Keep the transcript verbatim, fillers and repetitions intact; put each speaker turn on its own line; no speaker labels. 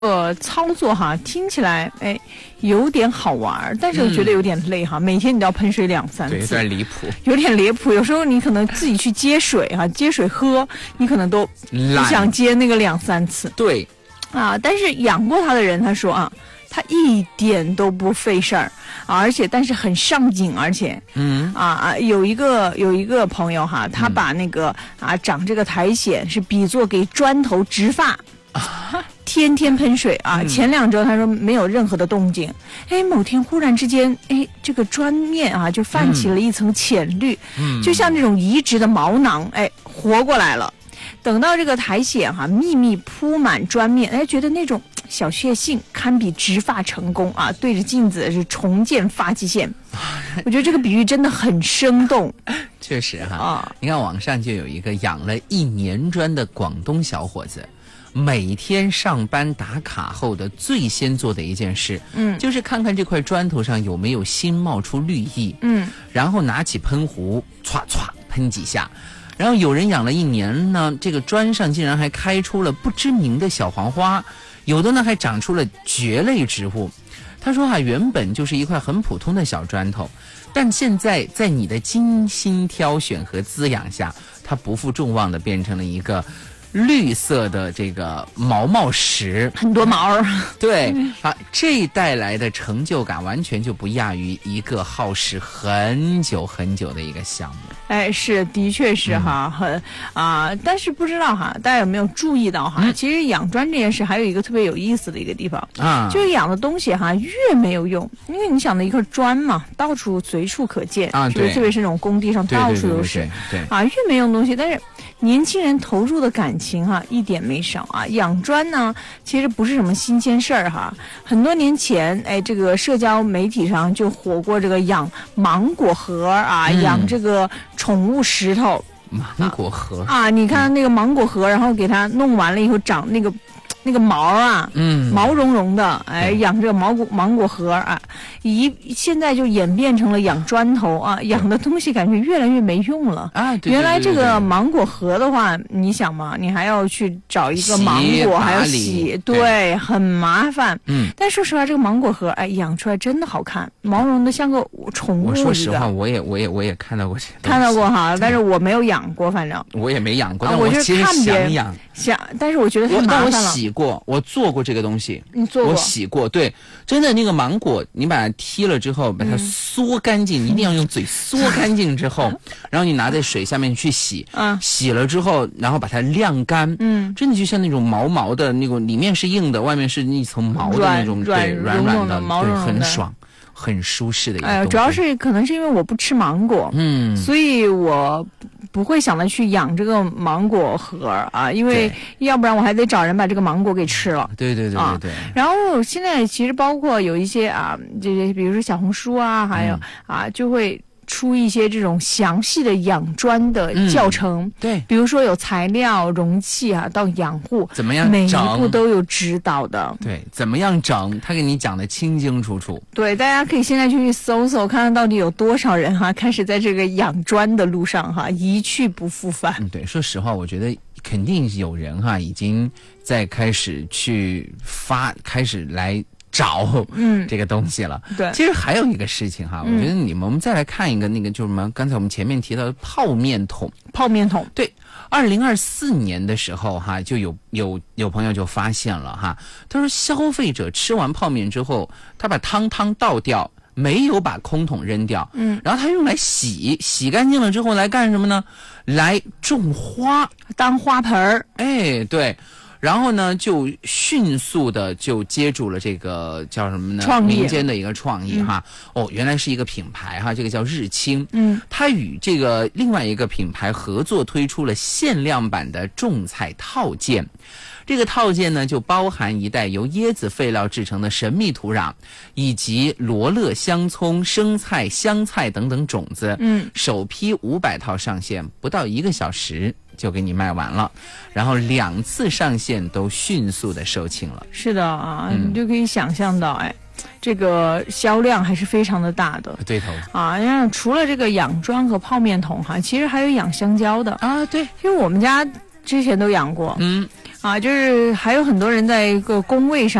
呃，操作哈，听起来哎有点好玩，但是我觉得有点累哈。嗯、每天你都要喷水两三次，
对，有点离谱，
有点离谱。有时候你可能自己去接水哈，接水喝，你可能都不想接那个两三次。
对，
啊，但是养过它的人他说啊，它一点都不费事儿啊，而且但是很上瘾，而且嗯啊啊，有一个有一个朋友哈，他把那个、嗯、啊长这个苔藓是比作给砖头植发。啊、天天喷水啊！嗯、前两周他说没有任何的动静，哎，某天忽然之间，哎，这个砖面啊就泛起了一层浅绿，嗯，就像这种移植的毛囊，哎，活过来了。等到这个苔藓哈、啊、密密铺满砖面，哎，觉得那种小确幸，堪比植发成功啊！对着镜子是重建发际线，我觉得这个比喻真的很生动。
确实哈，啊、你看网上就有一个养了一年砖的广东小伙子。每天上班打卡后的最先做的一件事，嗯，就是看看这块砖头上有没有新冒出绿意，嗯，然后拿起喷壶，歘歘喷几下。然后有人养了一年呢，这个砖上竟然还开出了不知名的小黄花，有的呢还长出了蕨类植物。他说啊，原本就是一块很普通的小砖头，但现在在你的精心挑选和滋养下，它不负众望的变成了一个绿色的这个毛毛石，
很多毛儿。
对啊，这带来的成就感完全就不亚于一个耗时很久很久的一个项目。
哎，是，的确是哈，嗯、很啊，但是不知道哈，大家有没有注意到哈？嗯、其实养砖这件事还有一个特别有意思的一个地方啊，就是养的东西哈越没有用，因为你想的一块砖嘛，到处随处可见啊，对，特别是那种工地上到处都是，
对对对对对
啊，越没用东西，但是年轻人投入的感情哈一点没少啊。养砖呢，其实不是什么新鲜事儿哈，很多年前哎，这个社交媒体上就火过这个养芒果核啊，嗯、养这个宠物石头。
芒果核
啊, 啊，你看那个芒果核，然后给它弄完了以后长那个那个毛啊，嗯，毛茸茸的，哎，养这个芒果芒果核啊，一现在就演变成了养砖头啊，养的东西感觉越来越没用了啊。对对对对对，原来这个芒果核的话，你想嘛，你还要去找一个芒果，还要洗，对，对，很麻烦。嗯，但说实话，这个芒果核，哎，养出来真的好看，毛茸的像个宠物一样。
我说实话，我也我也我也看到过这个，
看到过哈，但是我没有养过，反正
我也没养过，但
我
其实想养，
想，但是我觉得太麻烦了。
我洗过，我做过这个东西，
你做过？
我洗过，对，真的那个芒果，你把它剔了之后，把它嗦干净，嗯、一定要用嘴嗦干净之后，然后你拿在水下面去洗，嗯，洗了之后，然后把它晾干，嗯，真的就像那种毛毛的那种，里面是硬的，外面是一层毛的那种，对，软软的，
毛茸茸的，
很爽。很舒适的一个。
哎，主要是可能是因为我不吃芒果，嗯，所以我不会想着去养这个芒果核啊，因为要不然我还得找人把这个芒果给吃了。
对对对对对。
啊、然后现在其实包括有一些啊，这些比如说小红书啊，还有、嗯、啊，就会出一些这种详细的养砖的教程，嗯、
对，
比如说有材料、容器啊，到养护
怎么样，
每一步都有指导的。
对，怎么样整，他给你讲的清清楚楚。
对，大家可以现在就去搜搜，看看到底有多少人哈、啊，开始在这个养砖的路上哈、啊、一去不复返。
嗯，对，说实话，我觉得肯定有人哈、啊、已经在开始去发，开始来。找嗯这个东西了，
对，
其实还有一个事情哈，嗯、我觉得你们我们再来看一个那个就是什么，刚才我们前面提到的泡面桶，
泡面桶，
对，二零二四年的时候哈，就有有有朋友就发现了哈，他说消费者吃完泡面之后，他把汤汤倒掉，没有把空桶扔掉，嗯，然后他用来洗，洗干净了之后来干什么呢？来种花，
当花盆儿，
哎，对。然后呢，就迅速的就接住了这个叫什么呢？
创意，
民间的一个创意哈。嗯、哦，原来是一个品牌哈，这个叫日清。嗯，它与这个另外一个品牌合作推出了限量版的种菜套件。这个套件呢，就包含一袋由椰子废料制成的神秘土壤，以及罗勒、香葱、生菜、香菜等等种子。嗯，首批五百套上线，不到一个小时就给你卖完了，然后两次上线都迅速的售罄了。
是的啊，嗯、你就可以想象到，哎，这个销量还是非常的大的。
对头
啊，因为除了这个养砖和泡面桶哈，其实还有养香蕉的
啊。对，
因为我们家之前都养过，嗯。 啊，就是还有很多人在一个工位上。